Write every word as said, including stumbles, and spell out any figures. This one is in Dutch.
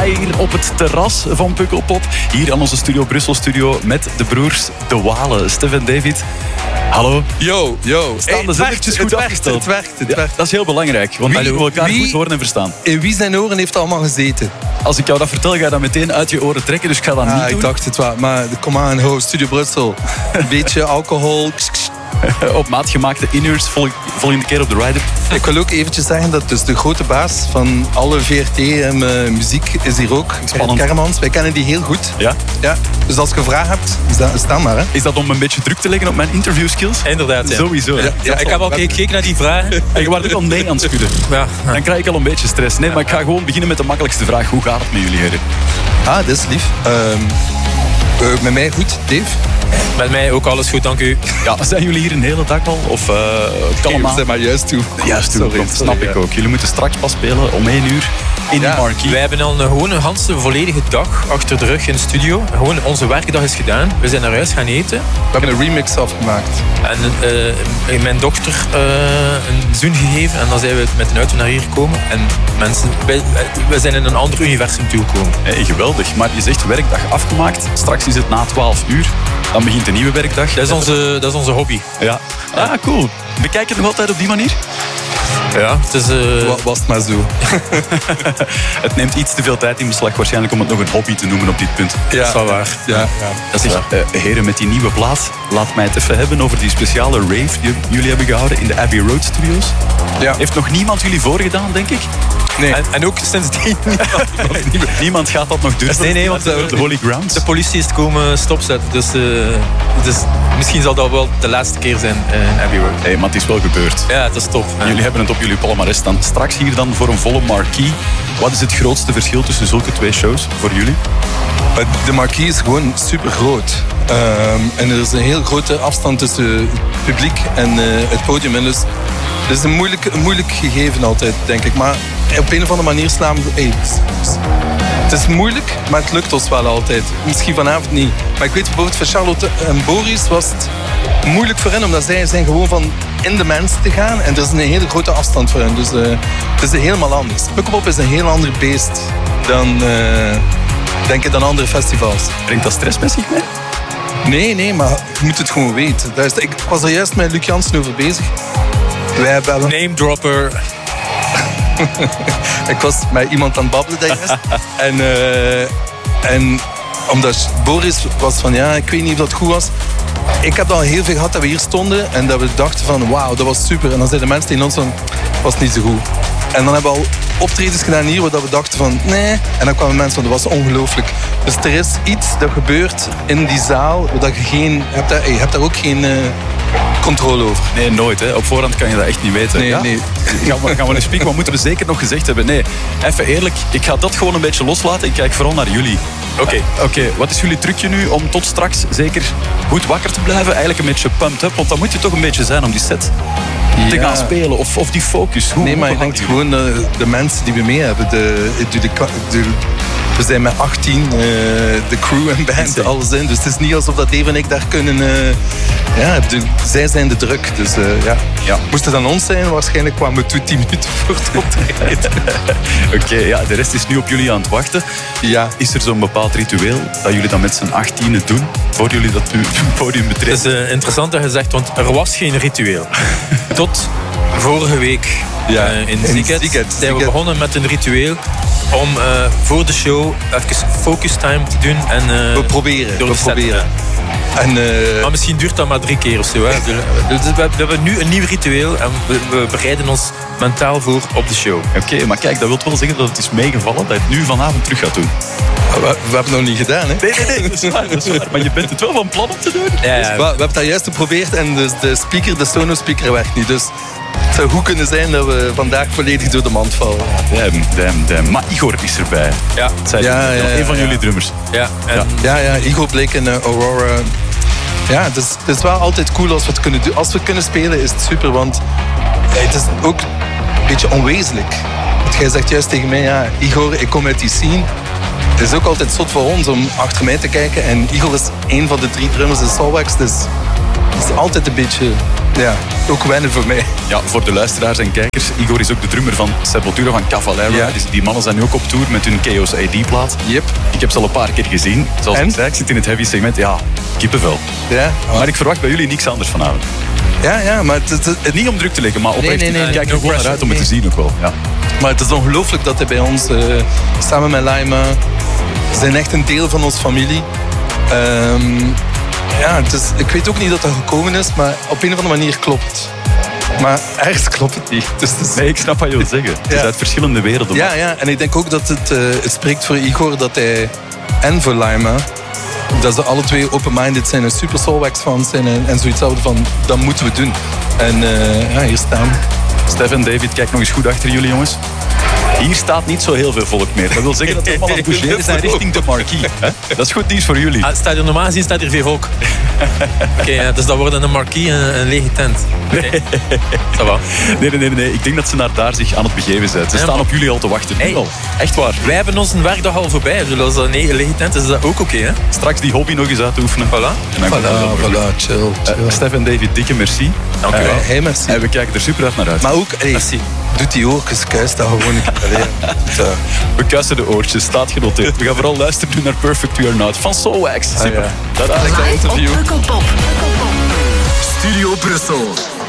hier op het terras van Pukkelpop. Hier aan onze Studio Brussel studio met de broers De Walen. Stef en David. Hallo. Yo, yo. Staan hey, de zettertjes goed werkt, afgesteld? Het werkt, het ja, werkt. dat is heel belangrijk, want dan moeten we elkaar wie, goed horen en verstaan. In wie zijn oren heeft het allemaal gezeten? Als ik jou dat vertel, ga je dat meteen uit je oren trekken, dus ik ga dat ah, niet doen. Ik dacht het wel, maar kom aan, ho, Studio Brussel. Een beetje alcohol. Op maat gemaakte in-ears, volgende keer op de rider. Ik wil ook eventjes zeggen dat dus de grote baas van alle V R T en uh, muziek is hier ook. Spannend. Kermans, wij kennen die heel goed. Ja? Ja. Dus als je een vraag hebt, staan maar. Hè. Is dat om een beetje druk te leggen op mijn interview skills? Inderdaad, ja. Sowieso. Ja. Ja, ja, ik heb al gekeken naar die vragen. En je wordt ook al nee aan het schudden. Ja. Dan krijg ik al een beetje stress. Nee, maar ik ga gewoon beginnen met de makkelijkste vraag. Hoe gaat het met jullie, heren? Ah, dat is lief. Um, uh, met mij goed, Dave? Met mij ook alles goed, dank u. Ja, zijn jullie hier een hele dag al? Of uh, kan allemaal? Zeg maar juist toe. Juist toe, sorry, dat sorry, snap ja. ik ook. Jullie moeten straks pas spelen om één uur in ja. die marquee. Wij hebben al een, gewoon een ganse volledige dag achter de rug in de studio. Gewoon onze werkdag is gedaan. We zijn naar huis gaan eten. We hebben een remix afgemaakt. En uh, mijn dochter uh, een zoen gegeven. En dan zijn we met een auto naar hier gekomen. En mensen, wij, wij zijn in een ander universum toegekomen. Hey, geweldig. Maar je zegt werkdag afgemaakt. Straks is het na twaalf uur. Dan begint een nieuwe werkdag. Dat is onze, dat is onze hobby. Ja. Ah, cool. Bekijk je het nog altijd op die manier? Ja, het is... Uh... Was, was het maar zo. Het neemt iets te veel tijd in beslag waarschijnlijk om het nog een hobby te noemen op dit punt. Ja, dat is wel waar. Ja, ja. Dat is waar. Uh, heren, met die nieuwe plaat, laat mij het even hebben over die speciale rave die jullie hebben gehouden in de Abbey Road Studios. Ja. Heeft nog niemand jullie voorgedaan, denk ik? Nee. En, en ook sindsdien niemand, niemand gaat dat nog durven. Nee, nee, want de, de Holy Grounds. De politie is komen stopzetten. Dus, uh, dus misschien zal dat wel de laatste keer zijn in Abbey Road. Hey, maar het is wel gebeurd. Ja, het is top. Ja. Jullie hebben het op jullie palmarès staan. Straks hier dan voor een volle marquee. Wat is het grootste verschil tussen zulke twee shows voor jullie? De marquee is gewoon super groot. Um, en er is een heel grote afstand tussen het publiek en uh, het podium. En dus het is een moeilijk, een moeilijk gegeven altijd, denk ik. Maar op een of andere manier slaan we... Hey, het is moeilijk, maar het lukt ons wel altijd. Misschien vanavond niet. Maar ik weet bijvoorbeeld van Charlotte en Boris was het moeilijk voor hen, omdat zij zijn gewoon van in de mensen te gaan. En er is een hele grote afstand voor hen. Dus uh, het is helemaal anders. Pukkelpop is een heel ander beest dan, uh, denk ik, dan andere festivals. Brengt dat stress met zich mee? Nee, nee, maar je moet het gewoon weten. Dat is, ik was er juist met Luc Jansen over bezig. Wij hebben... Name dropper. Ik was met iemand aan het babbelen daar en, uh, en omdat Boris was van ja, ik weet niet of dat goed was. Ik heb al heel veel gehad dat we hier stonden en dat we dachten van wauw, dat was super. En dan zeiden de mensen tegen ons van, was niet zo goed. En dan hebben we al optredens gedaan hier waar we dachten van nee. En dan kwamen mensen van, dat was ongelooflijk. Dus er is iets dat gebeurt in die zaal dat je geen, hebt daar, je hebt daar ook geen... Uh, controle over. Nee, nooit. Hè. Op voorhand kan je dat echt niet weten. Nee, ja? nee. Gaan we, gaan we eens spieken? Wat moeten we zeker nog gezegd hebben? Nee, even eerlijk. Ik ga dat gewoon een beetje loslaten. Ik kijk vooral naar jullie. Oké, okay. uh, okay. Wat is jullie trucje nu om tot straks zeker goed wakker te blijven? Eigenlijk een beetje pumped up. Want dan moet je toch een beetje zijn om die set ja. te gaan spelen. Of, of die focus. Hoe, nee, maar hoe je denkt gewoon de, de mensen die we mee hebben. De, de, de, de, we zijn met achttien, uh, de crew en band, alles in. Dus het is niet alsof dat Dave en ik daar kunnen... Uh, ja, de, zij zijn de druk. Dus uh, ja. ja. Moest het aan ons zijn, waarschijnlijk kwamen we toe tien minuten voor het optreden. Oké, okay, ja, de rest is nu op jullie aan het wachten. Ja. Is er zo'n bepaald ritueel dat jullie dan met z'n achttienen doen, voor jullie dat nu het podium betreden? Het is uh, interessant dat je zegt, want er was geen ritueel. Tot vorige week ja. uh, in Ziget zijn we Ziget. begonnen met een ritueel om uh, voor de show even focus time te doen. En, uh, we proberen, we proberen. En, uh... maar misschien duurt dat maar drie keer of zo. Hè. Dus we hebben nu een nieuw ritueel en we, we bereiden ons mentaal voor op de show. Oké, okay, maar kijk, dat wil wel zeggen dat het is meegevallen dat je het nu vanavond terug gaat doen. We, we hebben het nog niet gedaan, hè? Nee, nee, nee, dat is waar, dat is waar. Maar je bent het wel van plan om te doen. Ja, ja. Dus we, we hebben dat juist geprobeerd en de, de speaker, de Sonos speaker werkt niet. Dus het zou goed kunnen zijn dat we vandaag volledig door de mand vallen. Damn, damn, damn. Maar Igor is erbij. Ja. Zij ja, ja, ja, een van ja. jullie drummers. Ja, en... ja. ja, ja. Igor bleek in uh, Aurora. Ja, het is, het is wel altijd cool als we het kunnen doen. Als we kunnen spelen is het super, want het is ook een beetje onwezenlijk. Want jij zegt juist tegen mij, ja, Igor, ik kom uit die scene. Het is ook altijd zot voor ons om achter mij te kijken. En Igor is een van de drie drummers in Soulwax, dus het is altijd een beetje... Ja, ook wennen voor mij. Ja, voor de luisteraars en kijkers. Igor is ook de drummer van Sepultura, van Cavalera. Ja. Dus die mannen zijn nu ook op tour met hun Chaos A D-plaat. Yep. Ik heb ze al een paar keer gezien. Zoals En? ik zei, ik zit in het heavy segment. Ja, kippenvel. Ja, Maar ik verwacht bij jullie niks anders vanavond. ja, ja maar, het, het, het, Niet om druk te leggen, maar oprecht. nee, nee, ik kijk no er gewoon naar pressure. uit om het te Nee. zien ook wel. Ja. maar het is ongelooflijk dat hij bij ons, uh, samen met Laima, ze zijn echt een deel van onze familie. Um, ja, het is, ik weet ook niet dat dat gekomen is, maar op een of andere manier klopt het. Maar ergens klopt het niet. Dus het is, Nee, ik snap wat je wil zeggen. Het is Ja. uit verschillende werelden. ja, ja, en ik denk ook dat het, uh, het spreekt voor Igor dat hij, en voor Laima, dat ze alle twee open-minded zijn en super Soulwax fans zijn en, en zoiets hadden van, dat moeten we doen. En uh, ja, hier staan we. Stef en David, kijk nog eens goed achter jullie, jongens. Hier staat niet zo heel veel volk meer. Dat wil zeggen dat we allemaal aan het bougeren zijn richting de marquee. Hè? Dat is goed nieuws voor jullie. Ah, staat er normaal gezien staat hier veel volk. Oké, okay, dus dat wordt een marquee en een lege tent. Okay. Ça va. Nee, nee, nee, nee. Ik denk dat ze naar daar zich aan het begeven zijn. Ze Ja, staan maar- op jullie al te wachten. Hey. Nu al. Echt waar. Wij hebben ons een werkdag al voorbij. Dus als dat een lege tent is, is dat ook oké. Okay, Straks die hobby nog eens uitoefenen. Voilà. En dan komt het wel Voilà, weer goed. voilà, chill, chill. Eh, Stef en David, dikke merci. Dank u wel. Eh, hey, merci. En we kijken er super uit naar uit. Maar ook, hey, Merci. doet die oortjes, kuist dat gewoon een keer. Allee, het, uh, We kuisen de oortjes, staat genoteerd. We gaan vooral luisteren nu naar Perfect We Are Not van Soulwax. Super. ja. Tada. Live op interview. Pukkelpop. Studio Brussel.